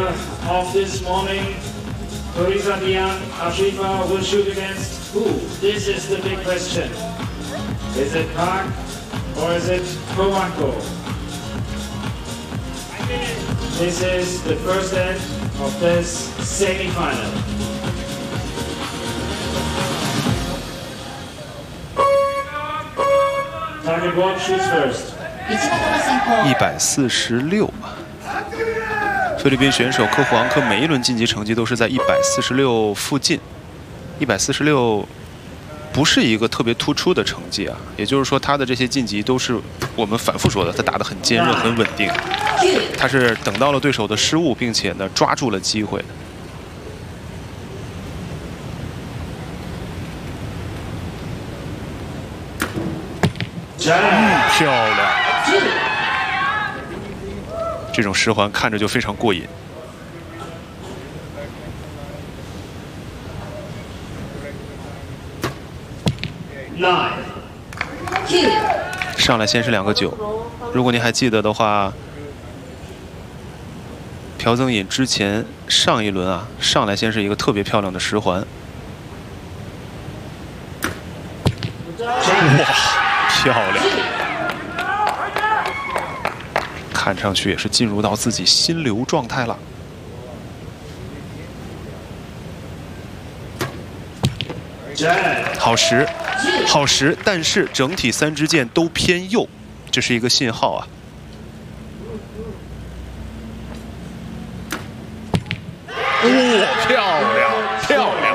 winner of this morning, Teresa Dian Ashifa, will shoot against who? This is the big question. Is it Park or is it Kowanko? This is the first end of this semi-final. Target one shoots first. 146。菲律宾选手科胡昂科每一轮晋级成绩都是在146附近，146不是一个特别突出的成绩啊。也就是说，他的这些晋级都是我们反复说的，他打得很坚韧、很稳定。他是等到了对手的失误，并且呢抓住了机会。漂亮！这种十环看着就非常过瘾。上来先是2个9，如果您还记得的话，朴增尹之前上一轮啊，上来先是一个特别漂亮的10环。哇，漂亮！看上去也是进入到自己心流状态了。好实，好实，但是整体3支箭都偏右，这是一个信号啊。漂亮，漂亮！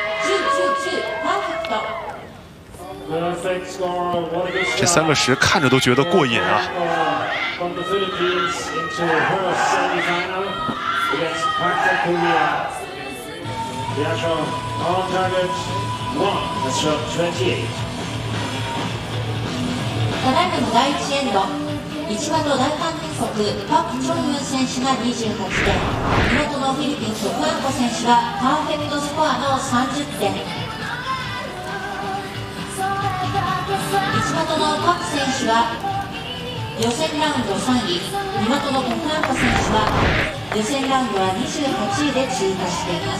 这3个10看着都觉得过瘾啊。 From the Philippines into her semi-final against Park Korea. The shot on target 1. That's shot 28. ただいまの第1エンド、1番の大韓民国パク・チョンユン選手が28点、2番のフィリピンソクアンコ選手がパーフェクトスコアの30点、1番のパク選手は予選ラウンド3位、2番のコクアンコ選手は予選ラウンドは28位で通過しています。